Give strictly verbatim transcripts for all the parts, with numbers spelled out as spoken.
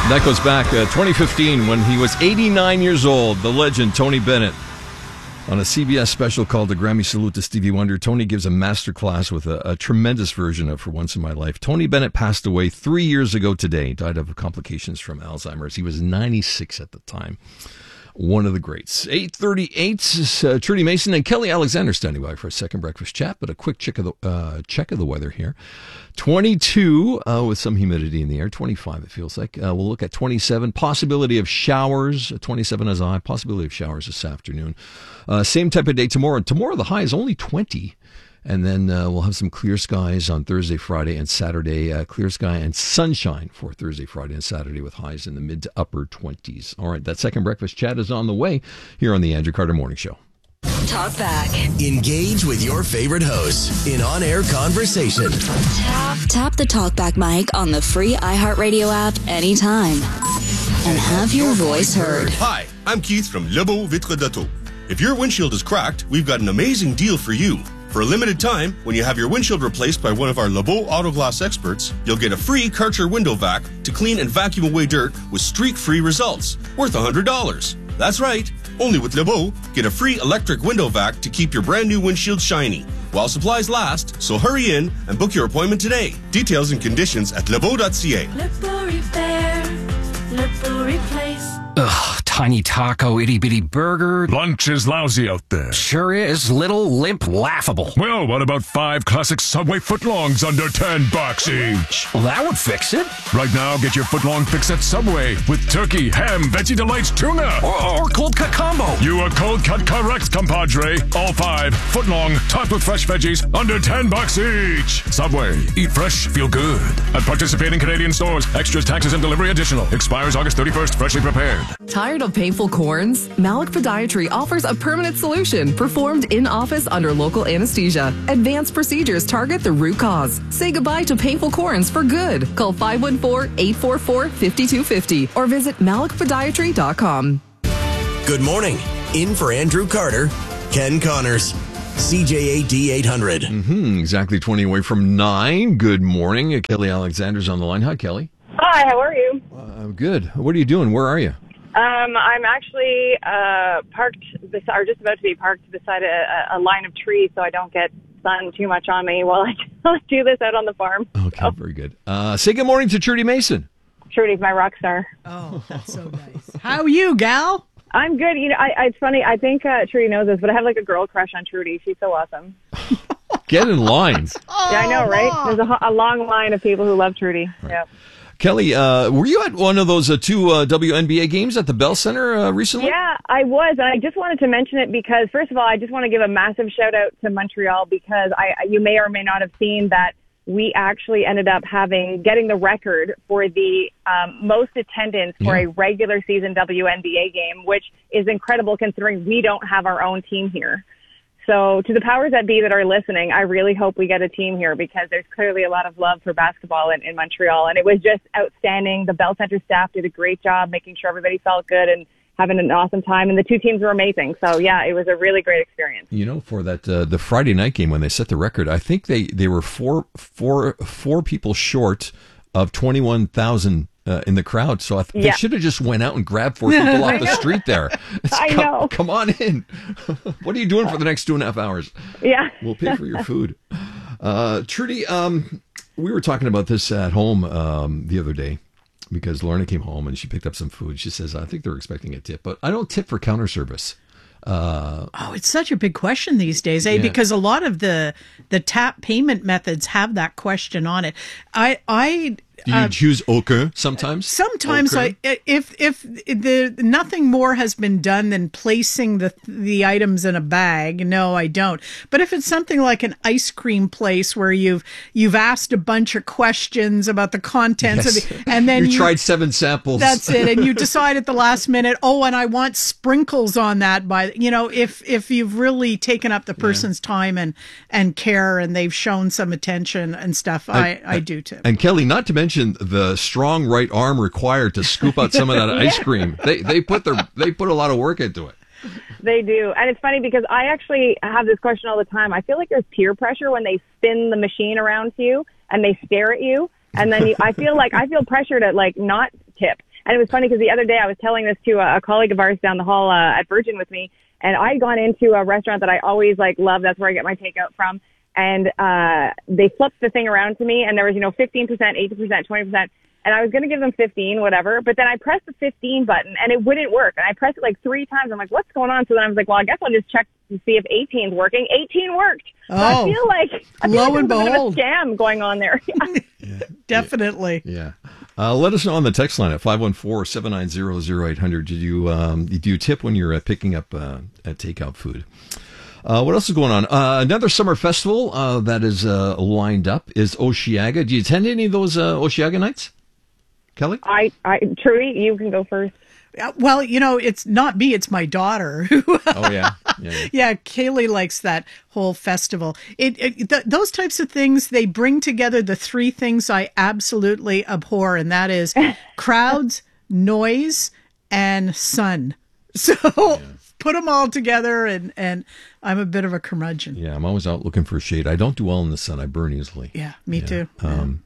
That goes back uh, twenty fifteen when he was eighty-nine years old. The legend, Tony Bennett. On a C B S special called The Grammy Salute to Stevie Wonder, Tony gives a master class with a, a tremendous version of For Once in My Life. Tony Bennett passed away three years ago today. Died of complications from Alzheimer's. He was ninety-six at the time. One of the greats. eight thirty-eight, uh, Trudy Mason and Kelly Alexander standing by for a second breakfast chat, but a quick check of the uh, check of the weather here. twenty-two uh, with some humidity in the air. twenty-five it feels like. Uh, we'll look at twenty-seven. Possibility of showers. twenty-seven as a high. Possibility of showers this afternoon. Uh, same type of day tomorrow. Tomorrow the high is only twenty. And then uh, we'll have some clear skies on Thursday, Friday, and Saturday. Uh, clear sky and sunshine for Thursday, Friday, and Saturday with highs in the mid to upper twenties. All right, that second breakfast chat is on the way here on the Andrew Carter Morning Show. Talk back. Engage with your favorite hosts in on-air conversation. Tap, tap the Talkback mic on the free iHeartRadio app anytime. And have your voice heard. Hi, I'm Keith from Lebeau Vitre d'Auto. If your windshield is cracked, we've got an amazing deal for you. For a limited time, when you have your windshield replaced by one of our Lebeau Auto Glass experts, you'll get a free Karcher window vac to clean and vacuum away dirt with streak-free results, worth one hundred dollars. That's right. Only with Lebeau, get a free electric window vac to keep your brand new windshield shiny. While supplies last, so hurry in and book your appointment today. Details and conditions at lebeau dot c a. Lebeau Repair, Lebeau Replace. Ugh, tiny taco, itty-bitty burger. Lunch is lousy out there. Sure is. Little, limp, laughable. Well, what about five classic Subway footlongs under ten bucks each? Well, that would fix it. Right now, get your footlong fix at Subway with turkey, ham, Veggie Delights, tuna. Or, or cold cut combo. You are cold cut correct, compadre. All five, footlong, topped with fresh veggies, under ten bucks each. Subway. Eat fresh, feel good. At participating Canadian stores, extras, taxes, and delivery additional. Expires August thirty-first, freshly prepared. Tired of painful corns? Malik Podiatry offers a permanent solution performed in office under local anesthesia. Advanced procedures target the root cause. Say goodbye to painful corns for good. Call five one four, eight four four, five two five zero or visit malik podiatry dot com. Good morning. In for Andrew Carter, Ken Connors. C J A D eight hundred. Mm-hmm, exactly twenty away from nine. Good morning. Kelly Alexander's on the line. Hi, Kelly. Hi, how are you? Uh, I'm good. What are you doing? Where are you? Um, I'm actually uh, parked, bes- or just about to be parked beside a, a line of trees so I don't get sun too much on me while I do this out on the farm. Okay, so. Very good. Uh, say good morning to Trudy Mason. Trudy's my rock star. Oh, that's so nice. How are you, gal? I'm good. You know, I, I, it's funny. I think uh, Trudy knows this, but I have like a girl crush on Trudy. She's so awesome. Get in line. Oh, yeah, I know, right? There's a, a long line of people who love Trudy. Right. Yeah. Kelly, uh, were you at one of those uh, two uh, W N B A games at the Bell Center uh, recently? Yeah, I was, and I just wanted to mention it because, first of all, I just want to give a massive shout out to Montreal because I, you may or may not have seen that we actually ended up having getting the record for the um, most attendance for yeah. a regular season W N B A game, which is incredible considering we don't have our own team here. So to the powers that be that are listening, I really hope we get a team here because there's clearly a lot of love for basketball in, in Montreal. And it was just outstanding. The Bell Center staff did a great job making sure everybody felt good and having an awesome time. And the two teams were amazing. So, yeah, it was a really great experience. You know, for that uh, the Friday night game when they set the record, I think they, they were four, four, four people short of twenty-one thousand Uh, in the crowd, so I th- yeah. they should have just went out and grabbed four people off the street there. It's, I come, know. Come on in. What are you doing for the next two and a half hours? Yeah. We'll pay for your food. Uh, Trudy, um, we were talking about this at home um, the other day because Lorna came home and she picked up some food. She says, I think they're expecting a tip, but I don't tip for counter service. Uh, oh, it's such a big question these days, eh? Yeah. Because a lot of the the tap payment methods have that question on it. I I Do you uh, choose aucun sometimes? Sometimes, Aucun? I if if the nothing more has been done than placing the the items in a bag, no, I don't. But if it's something like an ice cream place where you've you've asked a bunch of questions about the contents Yes. of the, and then you, you tried seven samples. That's it, and you decide at the last minute, oh, and I want sprinkles on that. By you know, if if you've really taken up the person's yeah. time and and care, and they've shown some attention and stuff, I I, I do too. And Kelly, not to mention the strong right arm required to scoop out some of that ice cream. They they put their they put a lot of work into it. They do. And it's funny because I actually have this question all the time. I feel like there's peer pressure when they spin the machine around to you and they stare at you. And then you, I feel like I feel pressure to like not tip. And it was funny because the other day I was telling this to a, a colleague of ours down the hall uh, at Virgin with me, and I had gone into a restaurant that I always like love. That's where I get my takeout from. And uh, they flipped the thing around to me, and there was, you know, fifteen percent, eighteen percent, twenty percent. And I was going to give them fifteen, whatever. But then I pressed the fifteen button, and it wouldn't work. And I pressed it like three times. I'm like, what's going on? So then I was like, well, I guess I'll just check to see if eighteen's working. eighteen worked. So Oh, I feel like, I feel lo like and there's a bit of a behold. scam going on there. Definitely. Yeah. Uh, let us know on the text line at five one four, seven nine zero, zero eight hundred. Did you, um, do you tip when you're uh, picking up uh, uh, takeout food? Uh, what else is going on? Uh, another summer festival uh, that is uh, lined up is Osheaga. Do you attend any of those uh, Osheaga nights, Kelly? I, I, Trudy, you can go first. Uh, Well, you know, it's not me, it's my daughter. who- Oh, yeah. Yeah, yeah. yeah, Kaylee likes that whole festival. It, it th- those types of things, they bring together the three things I absolutely abhor, and that is crowds, noise, and sun. So put them all together, and, and I'm a bit of a curmudgeon. Yeah, I'm always out looking for shade. I don't do well in the sun. I burn easily. Yeah, me too. Um,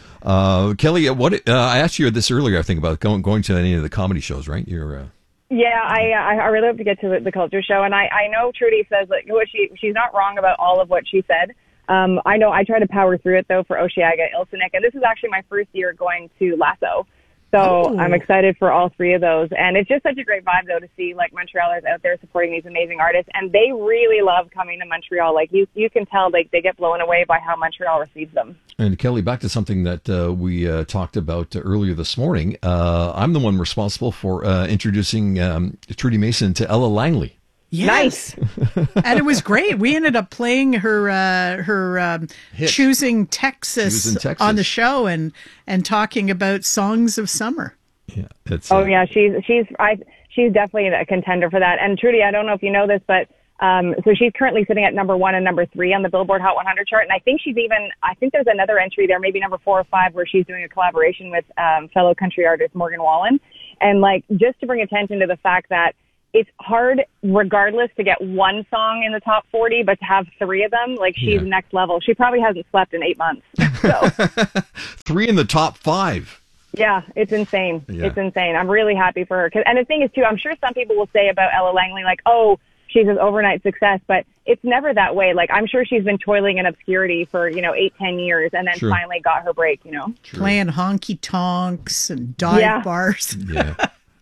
uh, Kelly, uh, what uh, I asked you this earlier, I think, about going, going to any of the comedy shows, right? You're... Uh, Yeah, I I I really hope to get to the, the culture show, and I I know Trudy says like what she she's not wrong about all of what she said. Um, I know I try to power through it though for Osheaga, Ilsenik, and this is actually my first year going to Lasso, so Oh. I'm excited for all three of those. And it's just such a great vibe though to see like Montrealers out there supporting these amazing artists, and they really love coming to Montreal. Like you you can tell like they get blown away by how Montreal receives them. And Kelly, back to something that uh, we uh, talked about earlier this morning. Uh, I'm the one responsible for uh, introducing um, Trudy Mason to Ella Langley. Yes. And it was great. We ended up playing her uh, her um, Hit. Choosing Texas, Choosing Texas. on the show, and and talking about songs of summer. Yeah, it's, Oh uh, yeah, she's she's I she's definitely a contender for that. And Trudy, I don't know if you know this, but um, so she's currently sitting at number one and number three on the Billboard Hot one hundred chart. And I think she's even I think there's another entry there, maybe number four or five, where she's doing a collaboration with um, fellow country artist Morgan Wallen. And like just to bring attention to the fact that it's hard, regardless, to get one song in the top forty, but to have three of them, like she's Yeah. next level. She probably hasn't slept in eight months. So. three in the top five. Yeah, it's insane. Yeah. It's insane. I'm really happy for her. 'Cause, and the thing is, too, I'm sure some people will say about Ella Langley, like, oh, she's an overnight success, but it's never that way. Like, I'm sure she's been toiling in obscurity for, you know, eight, ten years and then True. finally got her break, you know? Playing honky tonks and dive Yeah. bars. Yeah.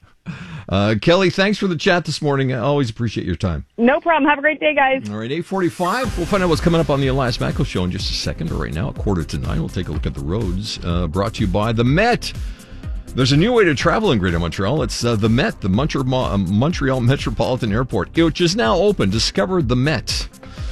Uh, Kelly, thanks for the chat this morning. I always appreciate your time. No problem. Have a great day, guys. All right, eight forty-five. We'll find out what's coming up on the Elias Macco Show in just a second. But right now, at quarter to nine, we'll take a look at the roads. Uh, brought to you by the Met. There's a new way to travel in Greater Montreal. It's uh, the Met, the Montreal, uh, Montreal Metropolitan Airport, which is now open. Discover the Met.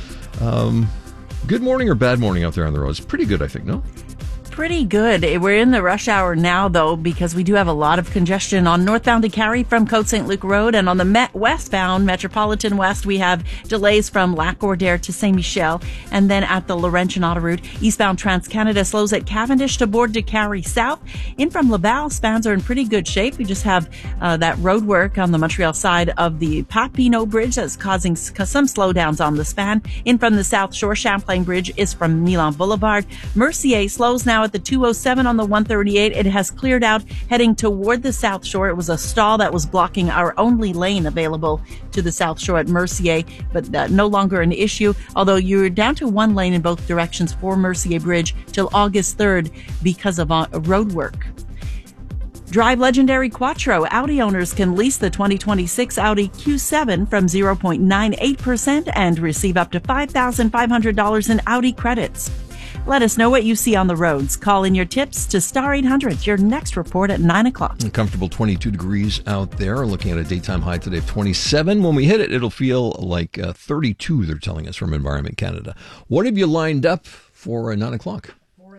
Um, good morning or bad morning out there on the roads? Pretty good, I think, no? Pretty good. We're in the rush hour now, though, because we do have a lot of congestion on northbound to Cary from Côte Saint Luc Road, and on the Met westbound, Metropolitan West, we have delays from Lac-Gordaire to Saint Michel, and then at the Laurentian Auto Route, eastbound Trans-Canada slows at Cavendish to Bourg de Cary South. In from Laval, spans are in pretty good shape. We just have uh, that road work on the Montreal side of the Papineau Bridge that's causing s- some slowdowns on the span. In from the South Shore, Champlain Bridge is from Milan Boulevard. Mercier slows now at the two oh seven on the one thirty-eight. It has cleared out heading toward the South Shore. It was a stall that was blocking our only lane available to the South Shore at Mercier, but uh, no longer an issue, although you're down to one lane in both directions for Mercier Bridge till August third because of uh, road work. Drive legendary Quattro. Audi owners can lease the twenty twenty-six Audi Q seven from zero point nine eight percent and receive up to five thousand five hundred dollars in Audi credits. Let us know what you see on the roads. Call in your tips to Star eight hundred. Your next report at nine o'clock. A comfortable twenty-two degrees out there. Looking at a daytime high today of twenty-seven. When we hit it, it'll feel like uh, thirty-two, they're telling us from Environment Canada. What have you lined up for uh, nine o'clock?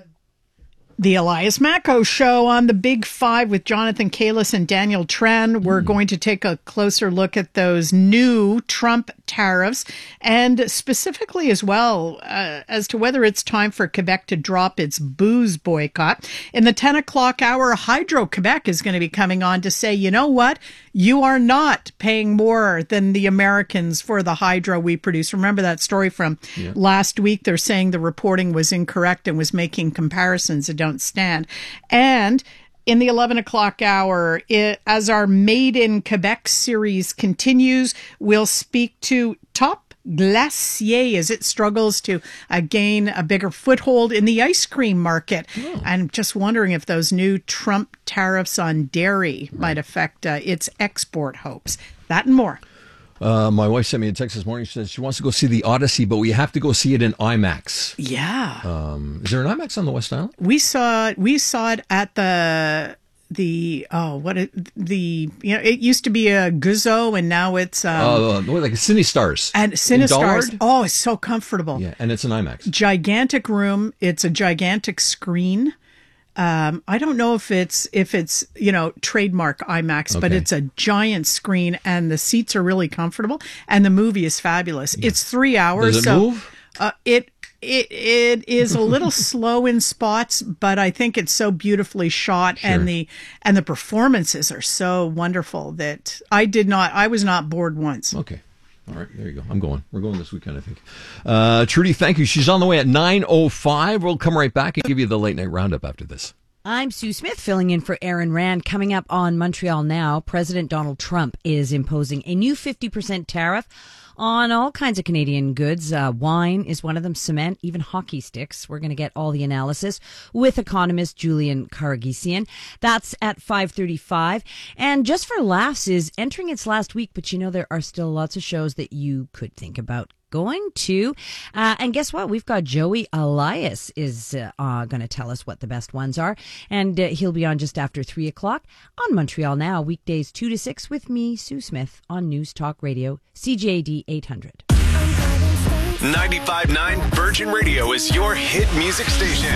The Elias Macco Show on the Big Five with Jonathan Kalis and Daniel Tran. We're going to take a closer look at those new Trump tariffs and specifically as well uh, as to whether it's time for Quebec to drop its booze boycott. In the ten o'clock hour, Hydro-Quebec is going to be coming on to say, you know what? You are not paying more than the Americans for the hydro we produce. Remember that story from Yeah. last week? They're saying the reporting was incorrect and was making comparisons that don't stand. And in the eleven o'clock hour, it, as our Made in Quebec series continues, we'll speak to Top Glacier as it struggles to uh, gain a bigger foothold in the ice cream market. Oh. I'm just wondering if those new Trump tariffs on dairy right. might affect uh, its export hopes. That and more. Uh, my wife sent me a text this morning. She says she wants to go see the Odyssey, but we have to go see it in IMAX. Yeah. Um, is there an IMAX on the West Island? We saw it. We saw it at the the oh what it, the you know it used to be a Guzzo and now it's um, uh, like a Cine Stars and Cine Stars. Oh, it's so comfortable. Yeah, and it's an IMAX. Gigantic room. It's a gigantic screen. Um, I don't know if it's if it's you know trademark IMAX, okay. but it's a giant screen and the seats are really comfortable and the movie is fabulous. Yeah. It's three hours. Does it so, move? Uh, it it it is a little slow in spots, but I think it's so beautifully shot sure. and the and the performances are so wonderful that I did not I was not bored once. Okay. All right, there you go. I'm going. We're going this weekend, I think. Uh, Trudy, thank you. She's on the way at nine oh five. We'll come right back and give you the late night roundup after this. I'm Sue Smith filling in for Aaron Rand. Coming up on Montreal Now, President Donald Trump is imposing a new fifty percent tariff on all kinds of Canadian goods. Uh, wine is one of them, cement, even hockey sticks. We're going to get all the analysis with economist Julian Karagisian. That's at five thirty-five. And Just for Laughs is entering its last week, but you know there are still lots of shows that you could think about going to. Uh, and guess what? We've got Joey Elias is uh, uh, going to tell us what the best ones are. And uh, he'll be on just after three o'clock on Montreal Now, weekdays two to six with me, Sue Smith, on News Talk Radio, C J A D eight hundred. ninety-five point nine Virgin Radio is your hit music station.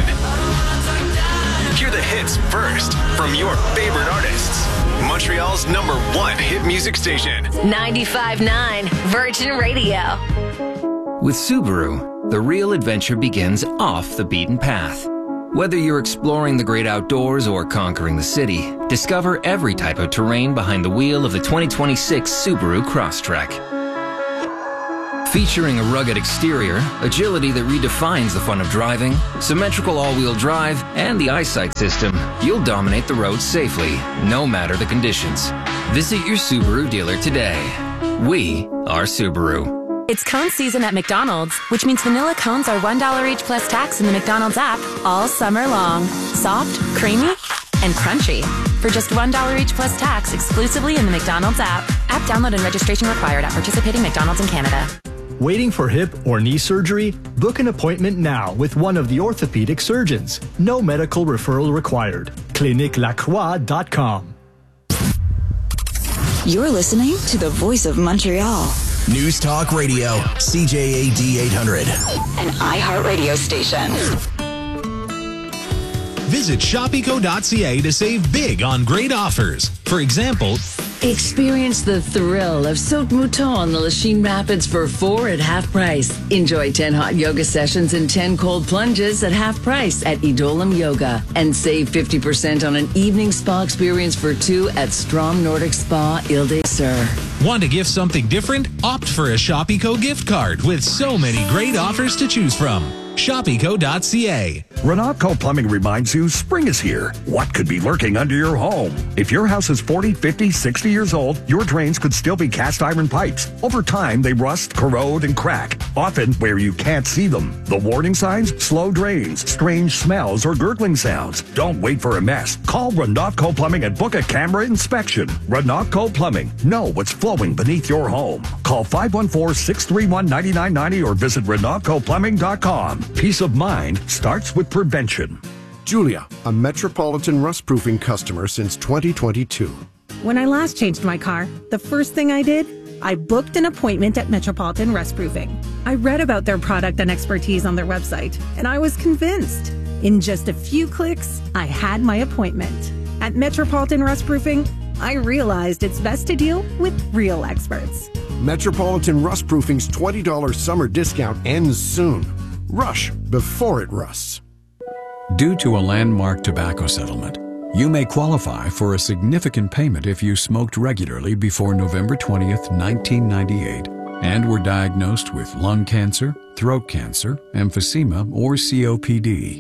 Hear the hits first from your favorite artists. Montreal's number one hit music station. ninety-five point nine Virgin Radio. With Subaru, the real adventure begins off the beaten path. Whether you're exploring the great outdoors or conquering the city, discover every type of terrain behind the wheel of the twenty twenty-six Subaru Crosstrek. Featuring a rugged exterior, agility that redefines the fun of driving, symmetrical all-wheel drive, and the eyesight system, you'll dominate the road safely, no matter the conditions. Visit your Subaru dealer today. We are Subaru. It's cone season at McDonald's, which means vanilla cones are one dollar each plus tax in the McDonald's app all summer long. Soft, creamy, and crunchy. For just one dollar each plus tax exclusively in the McDonald's app. App download and registration required at participating McDonald's in Canada. Waiting for hip or knee surgery? Book an appointment now with one of the orthopedic surgeons. No medical referral required. clinique lacroix dot com. You're listening to the Voice of Montreal. News Talk Radio, C J A D eight hundred. An iHeartRadio station. Visit shop eco dot c a to save big on great offers. For example, experience the thrill of Saut Mouton on the Lachine Rapids for four at half price. Enjoy ten hot yoga sessions and ten cold plunges at half price at Edolim Yoga. And save fifty percent on an evening spa experience for two at Strom Nordic Spa Ile des Sœurs. Want to gift something different? Opt for a Shop Eco gift card with so many great offers to choose from. shop eco dot c a. Renatco Plumbing reminds you spring is here. What could be lurking under your home? If your house is forty, fifty, sixty years old, your drains could still be cast iron pipes. Over time, they rust, corrode, and crack, often where you can't see them. The warning signs? Slow drains, strange smells, or gurgling sounds. Don't wait for a mess. Call Renatco Plumbing and book a camera inspection. Renatco Plumbing. Know what's flowing beneath your home. Call five one four, six three one, nine nine nine zero or visit renatco plumbing dot com. Peace of mind starts with prevention. Julia, a Metropolitan rust-proofing customer since twenty twenty-two. When I last changed my car, the first thing I did, I booked an appointment at Metropolitan Rust-Proofing. I read about their product and expertise on their website, and I was convinced. In just a few clicks, I had my appointment. At Metropolitan Rust-Proofing, I realized it's best to deal with real experts. Metropolitan Rust-Proofing's twenty dollars summer discount ends soon. Rush before it rusts. Due to a landmark tobacco settlement, you may qualify for a significant payment if you smoked regularly before November twentieth, nineteen ninety-eight, and were diagnosed with lung cancer, throat cancer, emphysema, or C O P D.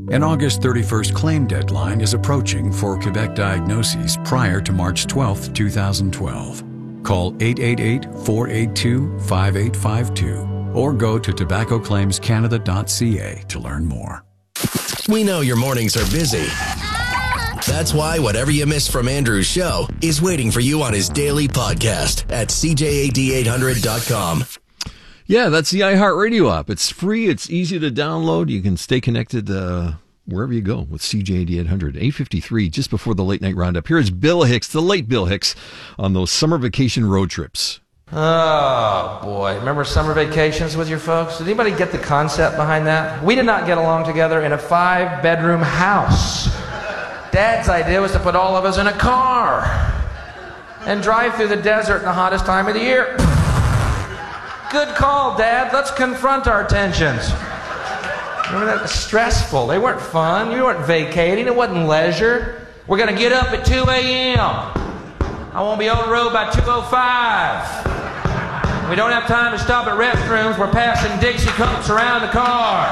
An August thirty-first claim deadline is approaching for Quebec diagnoses prior to March twelfth, twenty twelve. Call eight eight eight, four eight two, five eight five two or go to tobacco claims canada dot c a to learn more. We know your mornings are busy. That's why whatever you missed from Andrew's show is waiting for you on his daily podcast at c j a d eight hundred dot com. Yeah, that's the iHeartRadio app. It's free. It's easy to download. You can stay connected uh, wherever you go with C J A D eight hundred. eight fifty-three, just before the late night roundup. Here's Bill Hicks, the late Bill Hicks, on those summer vacation road trips. Oh, boy. Remember summer vacations with your folks? Did anybody get the concept behind that? We did not get along together in a five-bedroom house. Dad's idea was to put all of us in a car and drive through the desert in the hottest time of the year. Good call, Dad. Let's confront our tensions. Remember that? Stressful. They weren't fun. We weren't vacating. It wasn't leisure. We're going to get up at two a.m. I won't be on the road by two oh five. We don't have time to stop at restrooms. We're passing Dixie cups around the car.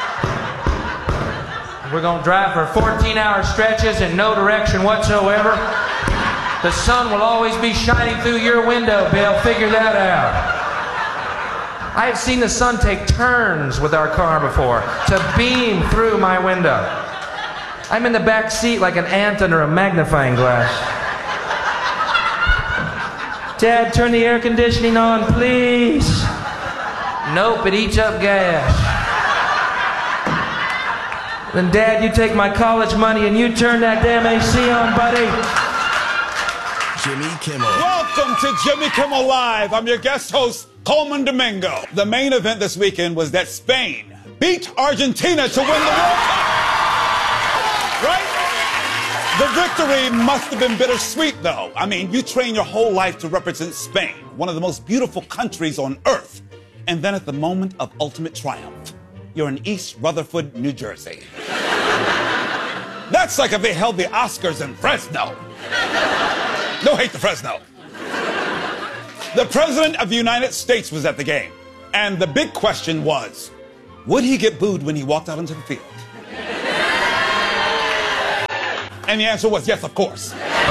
We're going to drive for fourteen-hour stretches in no direction whatsoever. The sun will always be shining through your window, Bill. Figure that out. I have seen the sun take turns with our car before to beam through my window. I'm in the back seat like an ant under a magnifying glass. Dad, turn the air conditioning on, please. Nope, it eats up gas. Then, Dad, you take my college money and you turn that damn A C on, buddy. Jimmy Kimmel. Welcome to Jimmy Kimmel Live. I'm your guest host, Coleman Domingo. The main event this weekend was that Spain beat Argentina to win the World Cup. Right? The victory must have been bittersweet, though. I mean, you train your whole life to represent Spain, one of the most beautiful countries on earth. And then at the moment of ultimate triumph, you're in East Rutherford, New Jersey. That's like if they held the Oscars in Fresno. No hate to Fresno. The President of the United States was at the game. And the big question was, would he get booed when he walked out into the field? And the answer was yes, of course.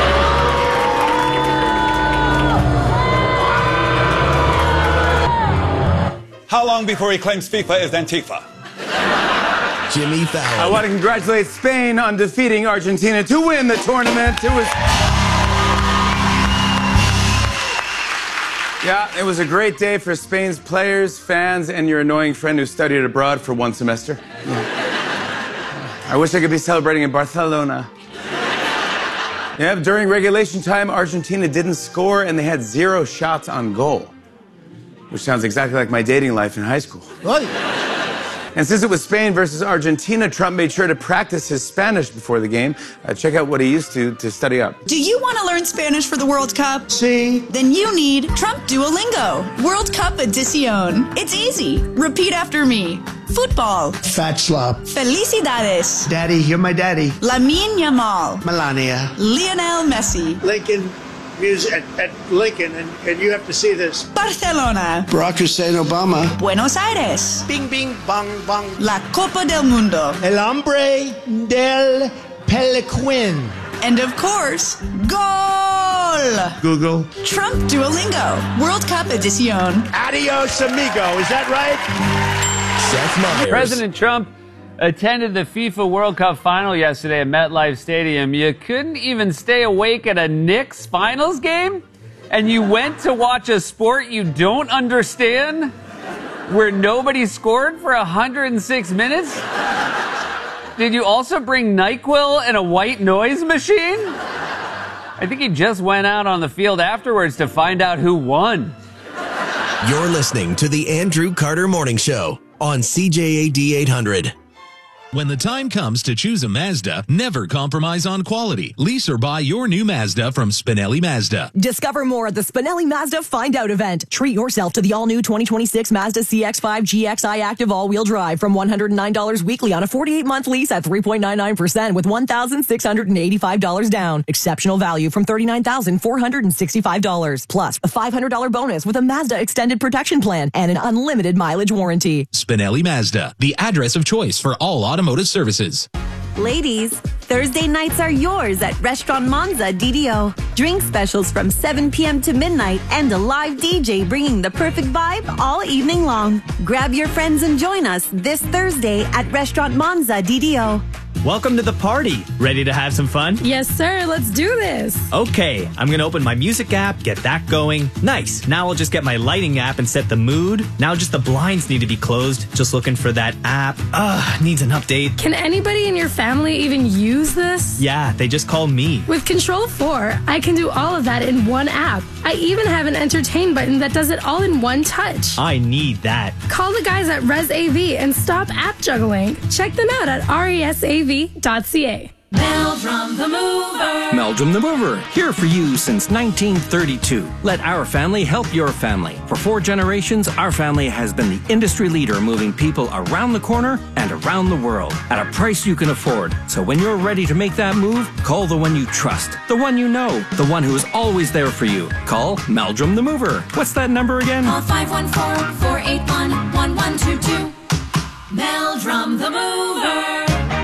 How long before he claims FIFA is Antifa? Jimmy Fallon. I want to congratulate Spain on defeating Argentina to win the tournament. It was... Yeah, it was a great day for Spain's players, fans, and your annoying friend who studied abroad for one semester. Yeah. I wish I could be celebrating in Barcelona. Yeah, during regulation time, Argentina didn't score and they had zero shots on goal. Which sounds exactly like my dating life in high school. What? And since it was Spain versus Argentina, Trump made sure to practice his Spanish before the game. Uh, check out what he used to to study up. Do you want to learn Spanish for the World Cup? Sí. Then you need Trump Duolingo. World Cup Edición. It's easy. Repeat after me. Football. Fat slop. Felicidades. Daddy, you're my daddy. Lamine Yamal. Melania. Lionel Messi. Lincoln Music at, at Lincoln, and, and you have to see this. Barcelona. Barack Hussein Obama. Buenos Aires. Bing, bing, bang, bang. La Copa del Mundo. El hombre del Peliquin. And of course, goal! Google. Trump Duolingo. World Cup Edición. Adios, amigo. Is that right? Seth Meyers. President Trump attended the FIFA World Cup final yesterday at MetLife Stadium. You couldn't even stay awake at a Knicks finals game? And you went to watch a sport you don't understand? Where nobody scored for one hundred six minutes? Did you also bring NyQuil and a white noise machine? I think he just went out on the field afterwards to find out who won. You're listening to the Andrew Carter Morning Show on C J A D eight hundred. When the time comes to choose a Mazda, never compromise on quality. Lease or buy your new Mazda from Spinelli Mazda. Discover more at the Spinelli Mazda Find Out event. Treat yourself to the all-new twenty twenty-six Mazda C X five G X I Active all-wheel drive from one hundred nine dollars weekly on a forty-eight month lease at three point nine nine percent with one thousand six hundred eighty-five dollars down. Exceptional value from thirty-nine thousand four hundred sixty-five dollars. Plus, a five hundred dollars bonus with a Mazda Extended Protection Plan and an unlimited mileage warranty. Spinelli Mazda, the address of choice for all automotive Automotive Services. Ladies, Thursday nights are yours at Restaurant Monza D D O. Drink specials from seven p.m. to midnight and a live D J bringing the perfect vibe all evening long. Grab your friends and join us this Thursday at Restaurant Monza D D O. Welcome to the party. Ready to have some fun? Yes, sir. Let's do this. Okay, I'm going to open my music app, get that going. Nice. Now I'll just get my lighting app and set the mood. Now just the blinds need to be closed. Just looking for that app. Ugh, needs an update. Can anybody in your family even use this? Yeah, they just call me. With Control four, I can do all of that in one app. I even have an entertain button that does it all in one touch. I need that. Call the guys at Res A V and stop app juggling. Check them out at resav dot c a. Meldrum the Mover. Meldrum the Mover, here for you since nineteen thirty-two. Let our family help your family. For four generations, our family has been the industry leader moving people around the corner and around the world at a price you can afford. So when you're ready to make that move, call the one you trust, the one you know, the one who is always there for you. Call Meldrum the Mover. What's that number again? Call five one four, four eight one, one one two two. Meldrum the Mover.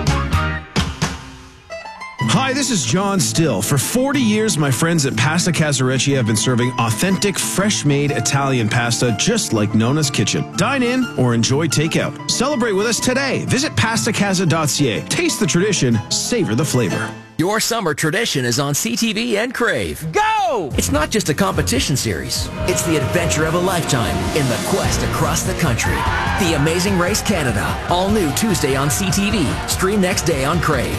Hi, this is John Still. For forty years, my friends at Pasta Casarecci have been serving authentic, fresh-made Italian pasta just like Nona's Kitchen. Dine in or enjoy takeout. Celebrate with us today. Visit pasta casa dot c a. Taste the tradition, savor the flavor. Your summer tradition is on C T V and Crave. Go! It's not just a competition series. It's the adventure of a lifetime in the quest across the country. The Amazing Race Canada. All new Tuesday on C T V. Stream next day on Crave.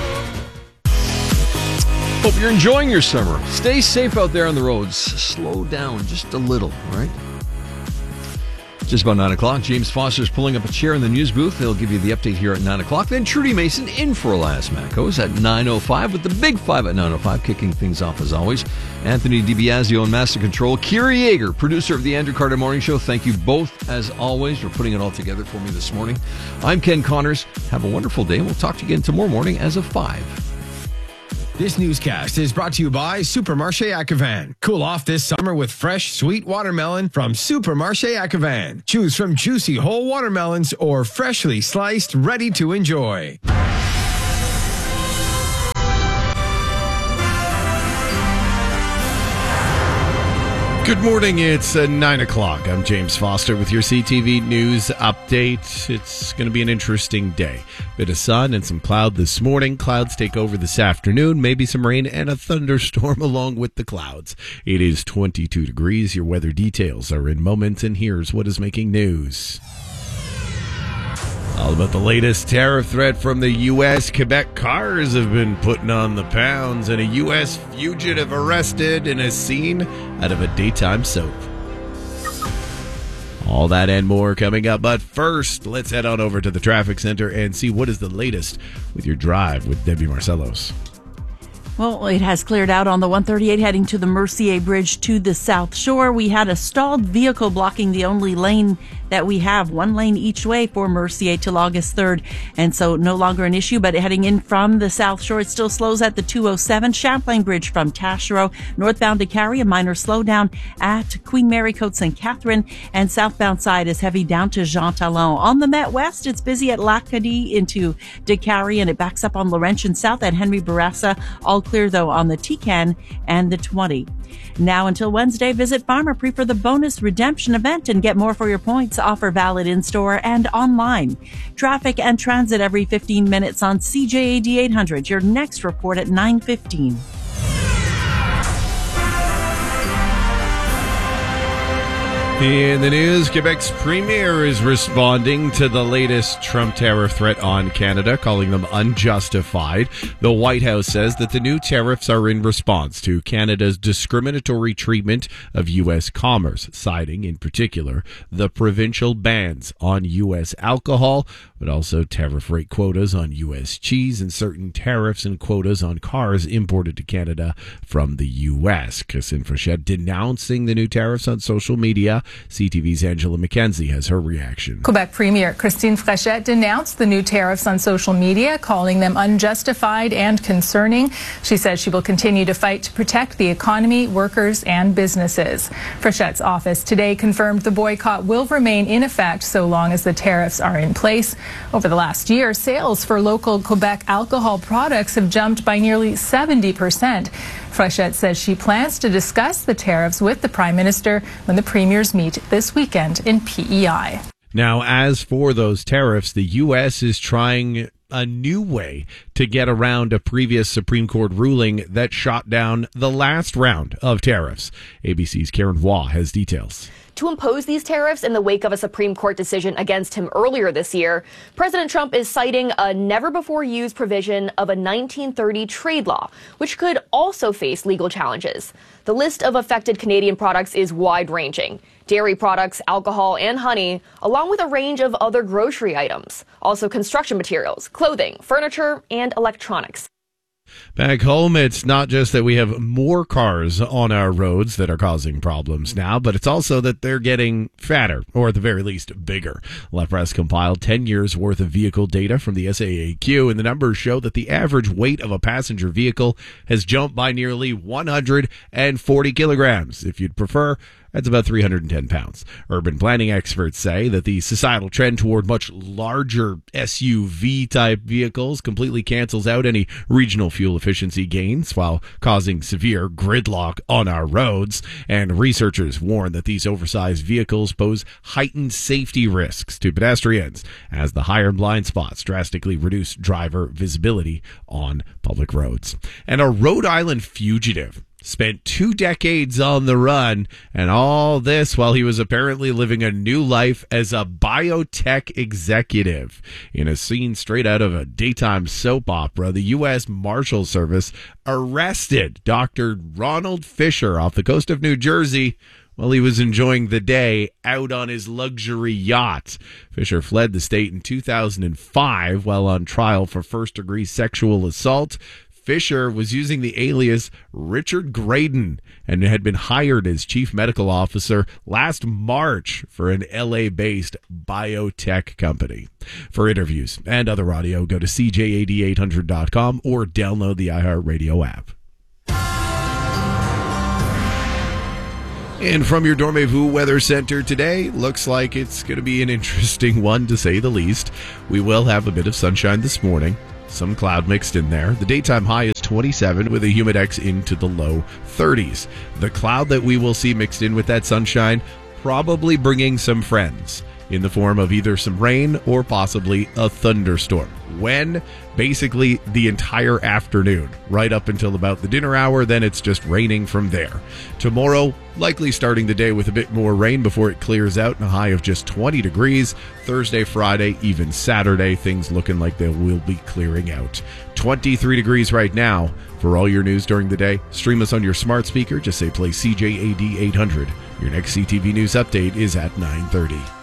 Hope you're enjoying your summer. Stay safe out there on the roads. Slow down just a little, all right? Just about nine o'clock. James Foster's pulling up a chair in the news booth. They'll give you the update here at nine o'clock. Then Trudy Mason in for Elias Mackos at nine oh five with the big five at nine oh five, kicking things off as always. Anthony DiBiasio on Master Control. Kira Yeager, producer of the Andrew Carter Morning Show. Thank you both, as always, for putting it all together for me this morning. I'm Ken Connors. Have a wonderful day. We'll talk to you again tomorrow morning as of five. This newscast is brought to you by Supermarché Acavan. Cool off this summer with fresh, sweet watermelon from Supermarché Acavan. Choose from juicy whole watermelons or freshly sliced, ready to enjoy. Good morning. It's uh, nine o'clock. I'm James Foster with your C T V News update. It's going to be an interesting day. Bit of sun and some cloud this morning. Clouds take over this afternoon. Maybe some rain and a thunderstorm along with the clouds. It is twenty-two degrees. Your weather details are in moments, and here's what is making news. All about the latest tariff threat from the U S Quebec cars have been putting on the pounds, and a U S fugitive arrested in a scene out of a daytime soap. All that and more coming up, but first, let's head on over to the traffic center and see what is the latest with your drive with Debbie Marcellos. Well, it has cleared out on the one thirty-eight heading to the Mercier Bridge to the South Shore. We had a stalled vehicle blocking the only lane that we have, one lane each way for Mercier till August third, and so no longer an issue. But heading in from the South Shore, it still slows at the two oh seven Champlain Bridge from Taschereau, northbound to Carrie, a minor slowdown at Queen Mary, Côte Saint Catherine, and southbound side is heavy down to Jean Talon. On the Met West, it's busy at L'Acadie into DeCarry, and it backs up on Laurentian South at Henry Bourassa. All clear, though, on the T-Can and the twenty. Now until Wednesday, visit Pharmaprix for the bonus redemption event and get more for your points. Offer valid in-store and online. Traffic and transit every fifteen minutes on C J A D eight hundred. Your next report at nine fifteen. In the news, Quebec's premier is responding to the latest Trump tariff threat on Canada, calling them unjustified. The White House says that the new tariffs are in response to Canada's discriminatory treatment of U S commerce, citing in particular the provincial bans on U S alcohol, but also tariff rate quotas on U S cheese and certain tariffs and quotas on cars imported to Canada from the U S. Kasim Frechette denouncing the new tariffs on social media C T V's Angela McKenzie has her reaction. Quebec Premier Christine Frechette denounced the new tariffs on social media, calling them unjustified and concerning. She says she will continue to fight to protect the economy, workers, and businesses. Frechette's office today confirmed the boycott will remain in effect so long as the tariffs are in place. Over the last year, sales for local Quebec alcohol products have jumped by nearly seventy percent. Frechette says she plans to discuss the tariffs with the Prime Minister when the premiers meet this weekend in P E I. Now, as for those tariffs, the U S is trying a new way to get around a previous Supreme Court ruling that shot down the last round of tariffs. A B C's Karen Waugh has details. To impose these tariffs in the wake of a Supreme Court decision against him earlier this year, President Trump is citing a never-before-used provision of a nineteen thirty trade law, which could also face legal challenges. The list of affected Canadian products is wide-ranging. Dairy products, alcohol, and honey, along with a range of other grocery items. Also construction materials, clothing, furniture, and electronics. Back home, it's not just that we have more cars on our roads that are causing problems now, but it's also that they're getting fatter, or at the very least, bigger. LePress compiled ten years worth of vehicle data from the S A A Q, and the numbers show that the average weight of a passenger vehicle has jumped by nearly one hundred forty kilograms. If you'd prefer, that's about three hundred ten pounds. Urban planning experts say that the societal trend toward much larger S U V-type vehicles completely cancels out any regional fuel efficiency gains while causing severe gridlock on our roads. And researchers warn that these oversized vehicles pose heightened safety risks to pedestrians, as the higher blind spots drastically reduce driver visibility on public roads. And a Rhode Island fugitive spent two decades on the run, and all this while he was apparently living a new life as a biotech executive. In a scene straight out of a daytime soap opera, the U S Marshal Service arrested Doctor Ronald Fisher off the coast of New Jersey while he was enjoying the day out on his luxury yacht. Fisher fled the state in two thousand five while on trial for first-degree sexual assault. Fisher was using the alias Richard Graydon and had been hired as chief medical officer last March for an L A-based biotech company. For interviews and other audio, go to C J A D eight hundred dot com or download the iHeartRadio app. And from your Dormez-vous Weather Center today, looks like it's going to be an interesting one, to say the least. We will have a bit of sunshine this morning. Some cloud mixed in there. The daytime high is twenty-seven with a humidex into the low thirties. The cloud that we will see mixed in with that sunshine probably bringing some friends in the form of either some rain or possibly a thunderstorm. When? Basically the entire afternoon, right up until about the dinner hour, then it's just raining from there. Tomorrow, likely starting the day with a bit more rain before it clears out, and a high of just twenty degrees. Thursday, Friday, even Saturday, things looking like they will be clearing out. twenty-three degrees right now. For all your news during the day, stream us on your smart speaker. Just say play C J A D eight hundred. Your next C T V News update is at nine thirty.